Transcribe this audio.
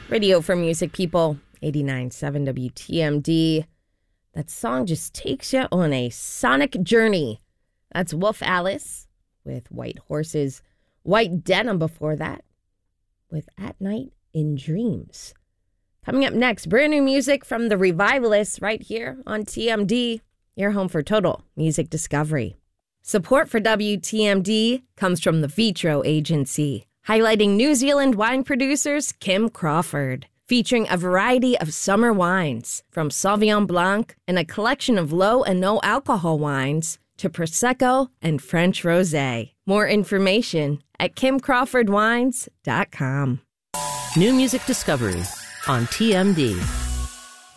Radio for Music People, 89.7 WTMD. That song just takes you on a sonic journey. That's Wolf Alice with White Horses. White Denim before that with At Night in Dreams. Coming up next, brand new music from the Revivalists right here on TMD, your home for total music discovery. Support for WTMD comes from the Vitro Agency, highlighting New Zealand wine producers Kim Crawford, featuring a variety of summer wines, from Sauvignon Blanc and a collection of low and no alcohol wines to Prosecco and French Rosé. More information at kimcrawfordwines.com. New music discovery on TMD.